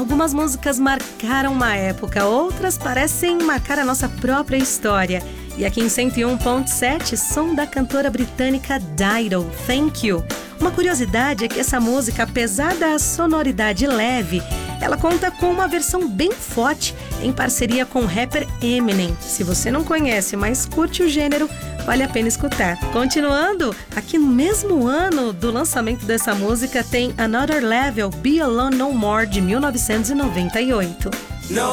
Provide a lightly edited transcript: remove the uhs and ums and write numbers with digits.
Algumas músicas marcaram uma época, outras parecem marcar a nossa própria história. E aqui em 101.7, som da cantora britânica Dido, Thank You. Uma curiosidade é que essa música, apesar da sonoridade leve, ela conta com uma versão bem forte em parceria com o rapper Eminem. Se você não conhece, mas curte o gênero, vale a pena escutar. Continuando, aqui no mesmo ano do lançamento dessa música tem Another Level, Be Alone No More, de 1998. No